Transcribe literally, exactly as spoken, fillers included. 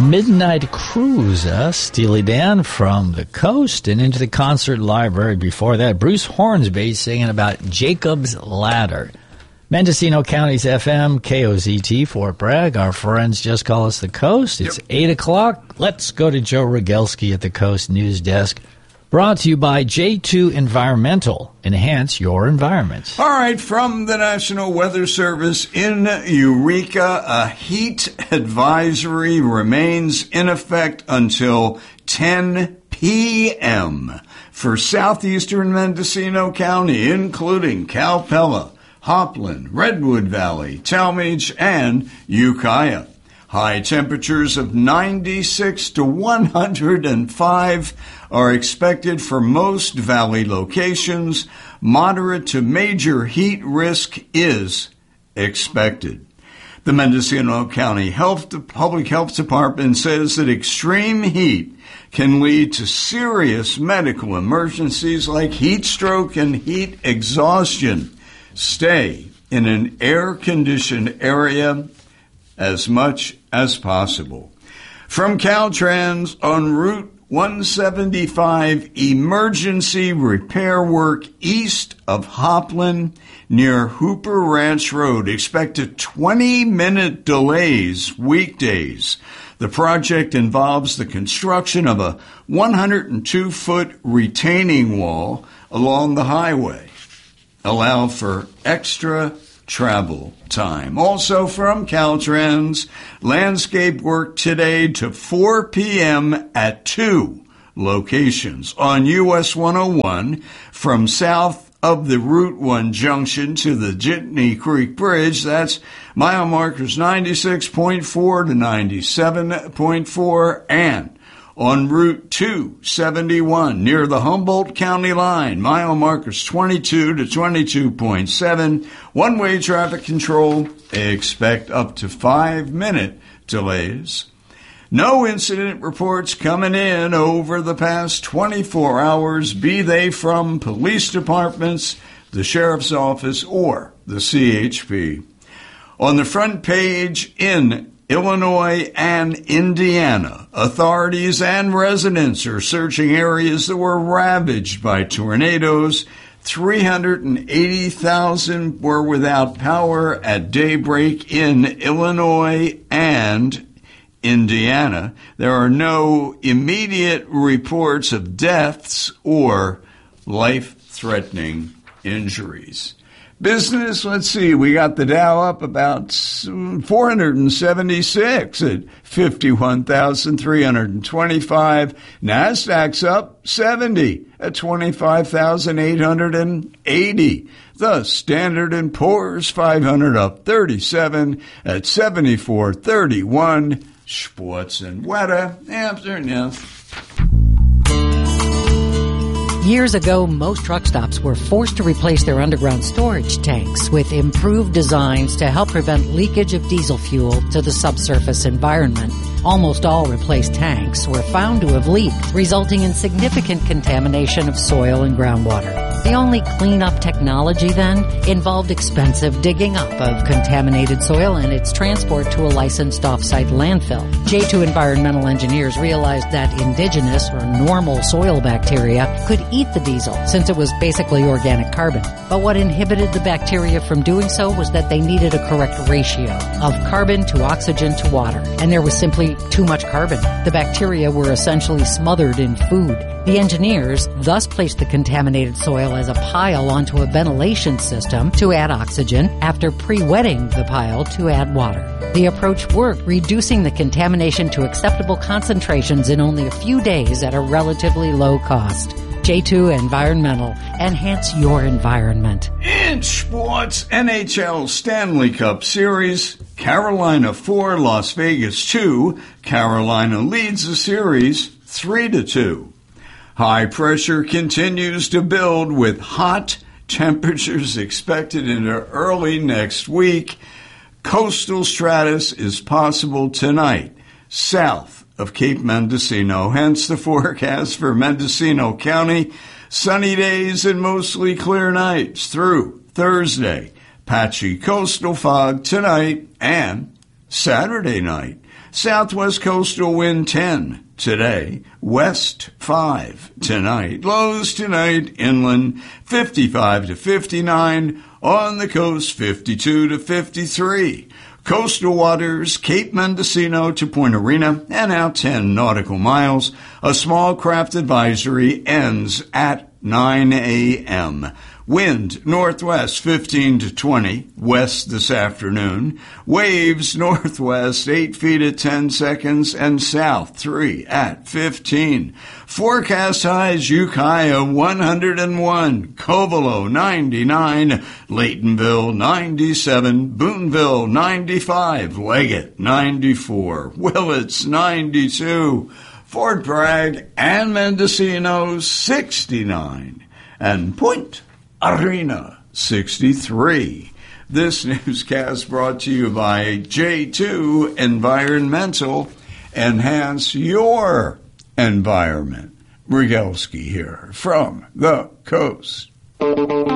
Midnight Cruise, uh, Steely Dan from the coast and into the concert library. Before that, Bruce Hornsby singing about Jacob's Ladder. Mendocino County's F M, K O Z T, Fort Bragg. Our friends just call us the Coast. It's yep. eight o'clock. Let's go to Joe Rogelski at the Coast News Desk. Brought to you by J two Environmental. Enhance your environment. All right, from the National Weather Service in Eureka, a heat advisory remains in effect until ten p.m. for southeastern Mendocino County, including Calpella, Hopland, Redwood Valley, Talmadge, and Ukiah. High temperatures of ninety-six to one hundred five are expected for most valley locations. Moderate to major heat risk is expected. The Mendocino County Health Public Health Department says that extreme heat can lead to serious medical emergencies like heat stroke and heat exhaustion. Stay in an air-conditioned area as much as possible. From Caltrans on Route one seventy-five, emergency repair work east of Hopland near Hooper Ranch Road. Expected twenty-minute delays weekdays. The project involves the construction of a one hundred two foot retaining wall along the highway. Allow for extra travel time. Also from Caltrans, landscape work today to four p.m. at two locations on U S one oh one from south of the Route one junction to the Jitney Creek Bridge. That's mile markers ninety-six point four to ninety-seven point four, and on Route two seventy-one near the Humboldt County line, mile markers twenty-two to twenty-two point seven. One-way traffic control, expect up to five-minute delays. No incident reports coming in over the past twenty-four hours, be they from police departments, the sheriff's office, or the C H P. On the front page in Illinois and Indiana, authorities and residents are searching areas that were ravaged by tornadoes. three hundred eighty thousand were without power at daybreak in Illinois and Indiana. There are no immediate reports of deaths or life-threatening injuries. Business, let's see, we got the Dow up about four hundred seventy-six at fifty-one thousand three hundred twenty-five. NASDAQ's up seventy at twenty-five thousand eight hundred eighty. The Standard and Poor's five hundred up thirty-seven at seventy-four thirty-one. Sports and weather after enough. Years ago, most truck stops were forced to replace their underground storage tanks with improved designs to help prevent leakage of diesel fuel to the subsurface environment. Almost all replaced tanks were found to have leaked, resulting in significant contamination of soil and groundwater. The only cleanup technology then involved expensive digging up of contaminated soil and its transport to a licensed off-site landfill. J two Environmental Engineers realized that indigenous or normal soil bacteria could eat the diesel since it was basically organic carbon. But what inhibited the bacteria from doing so was that they needed a correct ratio of carbon to oxygen to water, and there was simply too much carbon. The bacteria were essentially smothered in food. The engineers thus placed the contaminated soil as a pile onto a ventilation system to add oxygen after pre-wetting the pile to add water. The approach worked, reducing the contamination to acceptable concentrations in only a few days at a relatively low cost. J two Environmental. Enhance your environment. In sports, N H L Stanley Cup Series, Carolina four, Las Vegas two. Carolina leads the series three to two. High pressure continues to build with hot temperatures expected into early next week. Coastal stratus is possible tonight, south of Cape Mendocino. Hence the forecast for Mendocino County. Sunny days and mostly clear nights through Thursday. Patchy coastal fog tonight and Saturday night, southwest coastal wind ten today, west five tonight. Lows tonight inland fifty-five to fifty-nine, on the coast fifty-two to fifty-three. Coastal waters, Cape Mendocino to Point Arena, and out ten nautical miles. A small craft advisory ends at nine a.m. Wind northwest fifteen to twenty, west this afternoon. Waves northwest eight feet at ten seconds, and south three at fifteen. Forecast highs, Ukiah one hundred one, Covelo ninety-nine, Laytonville ninety-seven, Boonville ninety-five, Leggett ninety-four, Willits ninety-two, Fort Bragg and Mendocino sixty-nine, and Point Arena sixty-three. This newscast brought to you by J two Environmental. Enhance your environment. Rygelski here from the coast.